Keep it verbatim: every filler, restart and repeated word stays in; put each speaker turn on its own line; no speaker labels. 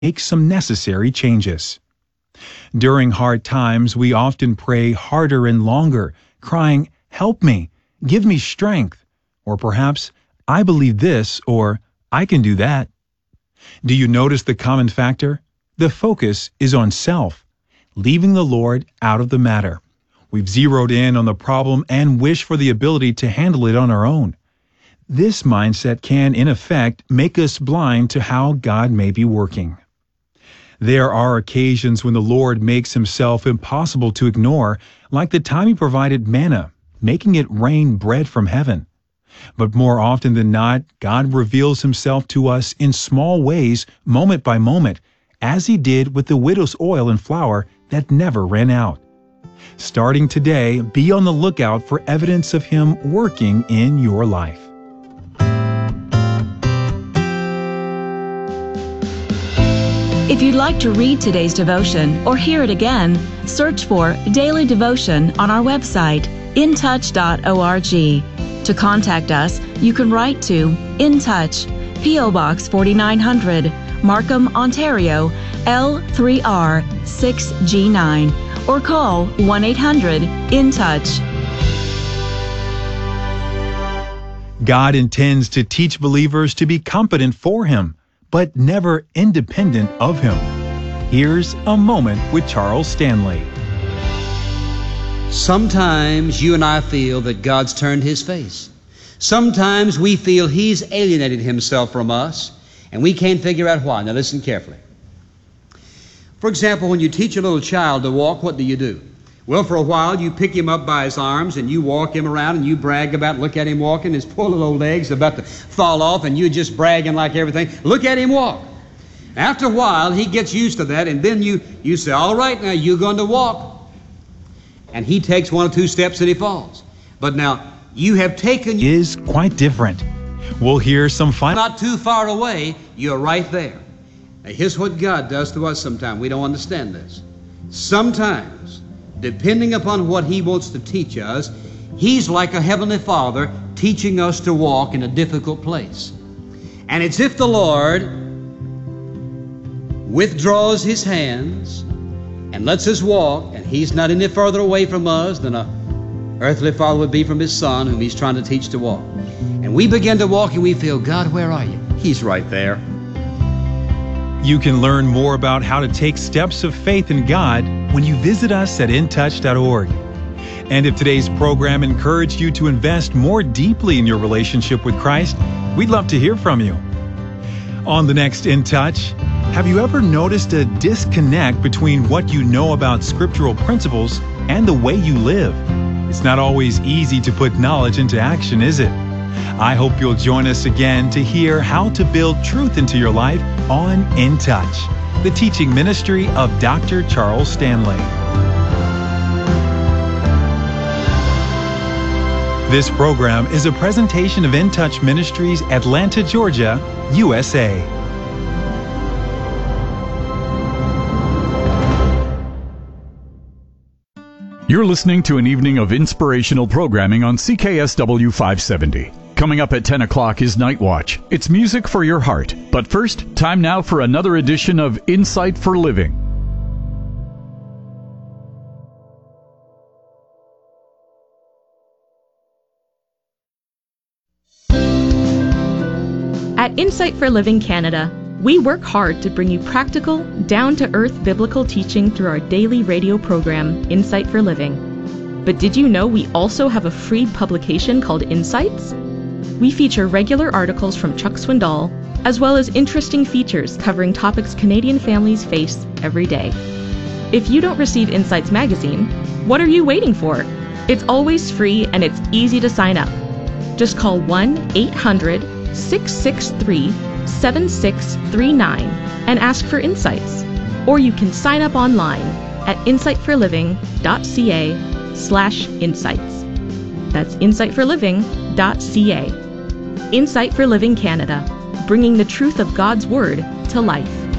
make some necessary changes. During hard times, we often pray harder and longer, crying, "Help me, give me strength," or perhaps, "I believe this," or "I can do that." Do you notice the common factor? The focus is on self, leaving the Lord out of the matter. We've zeroed in on the problem and wish for the ability to handle it on our own. This mindset can, in effect, make us blind to how God may be working. There are occasions when the Lord makes Himself impossible to ignore, like the time He provided manna, making it rain bread from heaven. But more often than not, God reveals Himself to us in small ways, moment by moment, as He did with the widow's oil and flour that never ran out. Starting today, be on the lookout for evidence of Him working in your life.
If you'd like to read today's devotion or hear it again, search for Daily Devotion on our website, in touch dot org. To contact us, you can write to In Touch, P O Box forty-nine hundred, Markham, Ontario, L three R six G nine, or call one eight hundred in touch.
God intends to teach believers to be competent for Him, but never independent of Him. Here's a moment with Charles Stanley.
Sometimes you and I feel that God's turned His face. Sometimes we feel He's alienated Himself from us, and we can't figure out why. Now listen carefully. For example, when you teach a little child to walk, what do you do? Well, for a while you pick him up by his arms and you walk him around and you brag about, look at him walking, his poor little legs are about to fall off, and you just bragging like everything. Look at him walk. After a while, he gets used to that, and then you, you say, all right, now you're going to walk. And he takes one or two steps and he falls. But now, you have taken...
is quite different. We'll hear some final...
Not too far away, you're right there. Now, here's what God does to us sometimes. We don't understand this. Sometimes, depending upon what He wants to teach us, He's like a Heavenly Father teaching us to walk in a difficult place. And it's if the Lord withdraws His hands and lets us walk, and He's not any further away from us than a earthly father would be from his son whom he's trying to teach to walk. And we begin to walk and we feel, God, where are you? He's right there.
You can learn more about how to take steps of faith in God when you visit us at in touch dot org. And if today's program encouraged you to invest more deeply in your relationship with Christ, we'd love to hear from you. On the next In Touch, have you ever noticed a disconnect between what you know about scriptural principles and the way you live? It's not always easy to put knowledge into action, is it? I hope you'll join us again to hear how to build truth into your life on In Touch, the teaching ministry of Doctor Charles Stanley. This program is a presentation of In Touch Ministries, Atlanta, Georgia, U S A.
You're listening to an evening of inspirational programming on C K S W five seventy. Coming up at ten o'clock is Night Watch. It's music for your heart. But first, time now for another edition of Insight for Living.
At Insight for Living Canada, we work hard to bring you practical, down-to-earth biblical teaching through our daily radio program, Insight for Living. But did you know we also have a free publication called Insights? We feature regular articles from Chuck Swindoll, as well as interesting features covering topics Canadian families face every day. If you don't receive Insights magazine, what are you waiting for? It's always free and it's easy to sign up. Just call one eight hundred six six three seven six three nine and ask for Insights. Or you can sign up online at insight for living dot c a slash insights. That's insight for living dot c a. Insight for Living Canada, bringing the truth of God's Word to life.